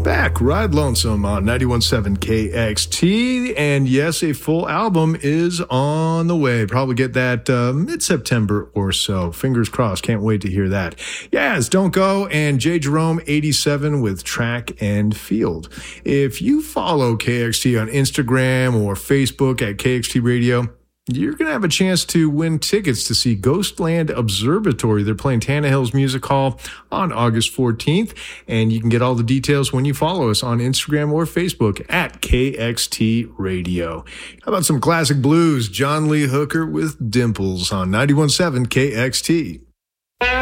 Back, Ride Lonesome on 91.7 KXT. And yes, a full album is on the way. Probably get that mid-September or so. Fingers crossed. Can't wait to hear that. Yes, Don't Go and J. Jerome 87 with Track and Field. If you follow KXT on Instagram or Facebook at KXT Radio, you're going to have a chance to win tickets to see Ghostland Observatory. They're playing Tannehill's Music Hall on August 14th, and you can get all the details when you follow us on Instagram or Facebook at KXT Radio. How about some classic blues? John Lee Hooker with Dimples on 91.7 KXT.